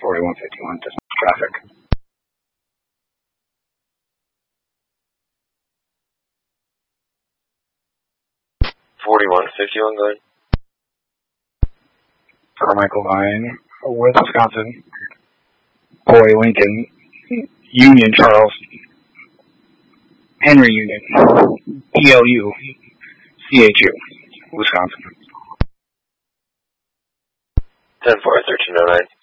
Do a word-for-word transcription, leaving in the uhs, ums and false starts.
forty-one fifty-one, just traffic. forty-one fifty-one, go ahead. Carmichael Line, West Wisconsin, Boy Lincoln, Union Charles, Henry Union, P L U, C H U, Wisconsin. ten four, thirteen oh nine.